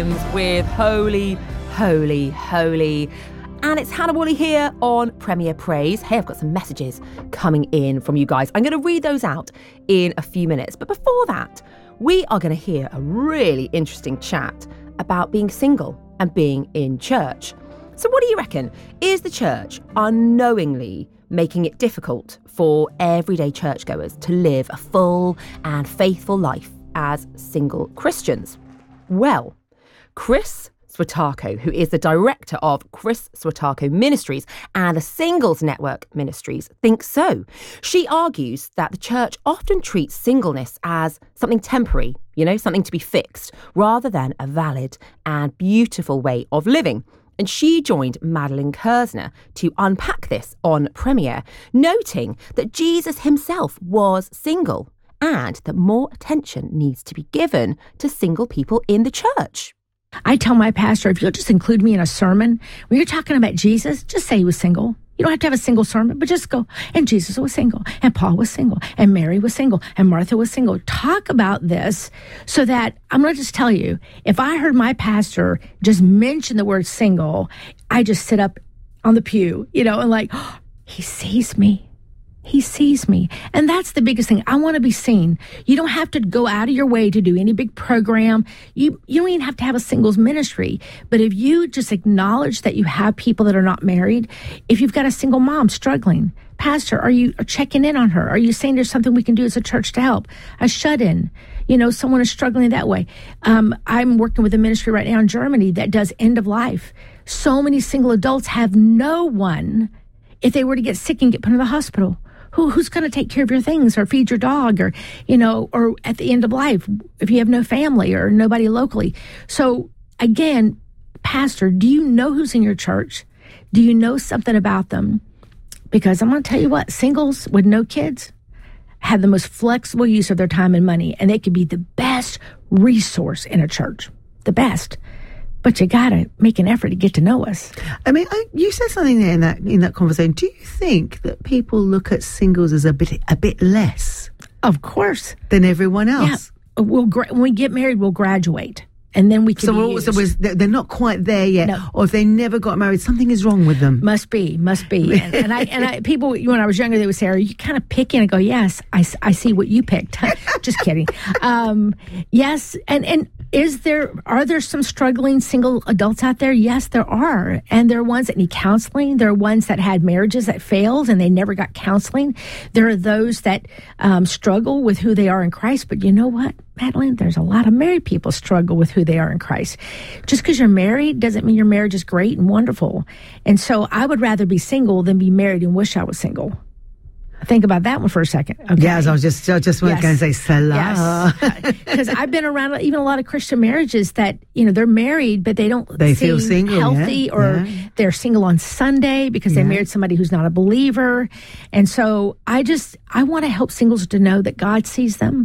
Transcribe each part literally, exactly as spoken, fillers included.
With Holy, Holy, Holy. And it's Hannah Woolley here on Premier Praise. Hey, I've got some messages coming in from you guys. I'm going to read those out in a few minutes. But before that, we are going to hear a really interesting chat about being single and being in church. So what do you reckon? Is the church unknowingly making it difficult for everyday churchgoers to live a full and faithful life as single Christians? Well, Chris Swatako, who is the director of Chris Swatako Ministries and the Singles Network Ministries, thinks so. She argues that the church often treats singleness as something temporary, you know, something to be fixed, rather than a valid and beautiful way of living. And she joined Madeline Kersner to unpack this on Premier, noting that Jesus himself was single and that more attention needs to be given to single people in the church. I tell my pastor, if you'll just include me in a sermon, when you're talking about Jesus, just say he was single. You don't have to have a single sermon, but just go, and Jesus was single, and Paul was single, and Mary was single, and Martha was single. Talk about this so that, I'm going to just tell you, if I heard my pastor just mention the word single, I just sit up on the pew, you know, and like, oh, he sees me. He sees me. And that's the biggest thing. I want to be seen. You don't have to go out of your way to do any big program. You you don't even have to have a singles ministry. But if you just acknowledge that you have people that are not married, if you've got a single mom struggling, Pastor, are you checking in on her? Are you saying there's something we can do as a church to help? A shut-in. You know, someone is struggling that way. Um, I'm working with a ministry right now in Germany that does end of life. So many single adults have no one if they were to get sick and get put in the hospital. Who, who's going to take care of your things or feed your dog or, you know, or at the end of life, if you have no family or nobody locally. So again, Pastor, do you know who's in your church? Do you know something about them? Because I'm going to tell you what, singles with no kids have the most flexible use of their time and money, and they could be the best resource in a church, the best. But you got to make an effort to get to know us. I mean, I, you said something there in that in that conversation. Do you think that people look at singles as a bit a bit less, of course, than everyone else? Yeah. We'll gra- when we get married, we'll graduate, and then we can. So, be we're, used. so we're, they're not quite there yet, No. or if they never got married, something is wrong with them. Must be, must be. And, and I and I people when I was younger, they would say, "Are you kind of picking?" And I go, "Yes, I, I see what you picked." Just kidding. Um, yes, and and. Is there, are there some struggling single adults out there? Yes, there are. And there are ones that need counseling. There are ones that had marriages that failed and they never got counseling. There are those that um, struggle with who they are in Christ. But you know what, Madeline? There's a lot of married people struggle with who they are in Christ. Just because you're married doesn't mean your marriage is great and wonderful. And so I would rather be single than be married and wish I was single. Think about that one for a second. Okay. Yes, I was just I just yes. going to say Salah. Yes, because I've been around even a lot of Christian marriages that, you know, they're married, but they don't they seem feel single, healthy, yeah. or yeah. they're single on Sunday because yeah. they married somebody who's not a believer. And so I just, I want to help singles to know that God sees them.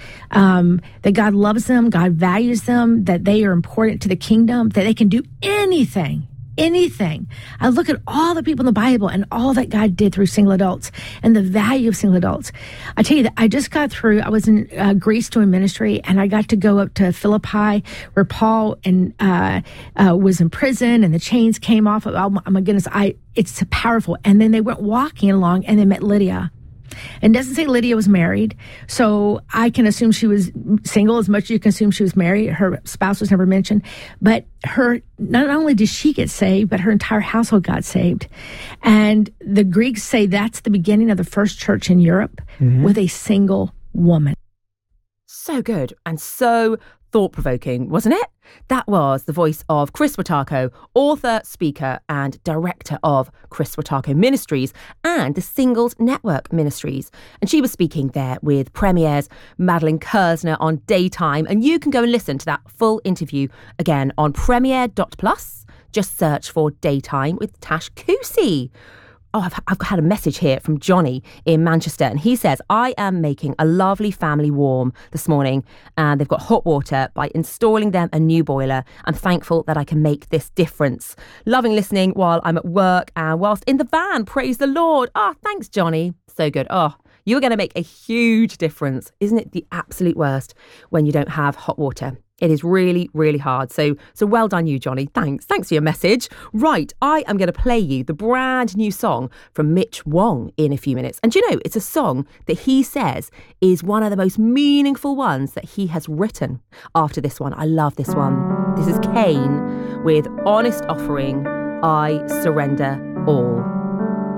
Um, that God loves them, God values them, that they are important to the kingdom, that they can do anything. Anything. I look at all the people in the Bible and all that God did through single adults and the value of single adults. I tell you that I just got through, I was in uh, Greece doing ministry, and I got to go up to Philippi where Paul and uh, uh, was in prison and the chains came off. Oh my, oh my goodness, I it's powerful. And then they went walking along and they met Lydia. And it doesn't say Lydia was married, so I can assume she was single as much as you can assume she was married. Her spouse was never mentioned. But her, not only did she get saved, but her entire household got saved. And the Greeks say that's the beginning of the first church in Europe mm-hmm. with a single woman. So good and so thought-provoking, wasn't it? That was the voice of Chris Swatako, author, speaker, and director of Chris Swatako Ministries and the Singles Network Ministries. And she was speaking there with Premier's Madeline Kersner on Daytime. And you can go and listen to that full interview again on premier dot plus. Just search for Daytime with Tash Kusi. Oh, I've, I've had a message here from Johnny in Manchester, and he says, I am making a lovely family warm this morning, and they've got hot water. By installing them a new boiler, I'm thankful that I can make this difference. Loving listening while I'm at work and whilst in the van. Praise the Lord. Oh, thanks, Johnny. So good. Oh, you're going to make a huge difference. Isn't it the absolute worst when you don't have hot water It is really, really hard. So, so well done you, Johnny. Thanks. Thanks for your message. Right, I am going to play you the brand new song from Mitch Wong in a few minutes. And you know, it's a song that he says is one of the most meaningful ones that he has written after this one. I love this one. This is Kane with Honest Offering, I Surrender All.